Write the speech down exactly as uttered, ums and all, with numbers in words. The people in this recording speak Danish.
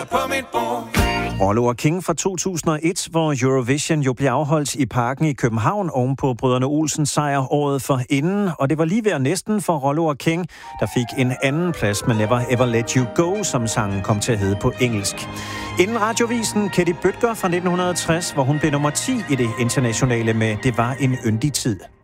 på mit bord. Rollo og King fra to tusind og et, hvor Eurovision jo blev afholdt i Parken i København ovenpå Brødrene Olsens sejr året for inden, og det var lige ved næsten for Rollo og King, der fik en anden plads med Never Ever Let You Go, som sangen kom til at hedde på engelsk. Inden radiovisen Katie Bødker fra nitten tres, hvor hun blev nummer ti i det internationale med Det var en yndig tid.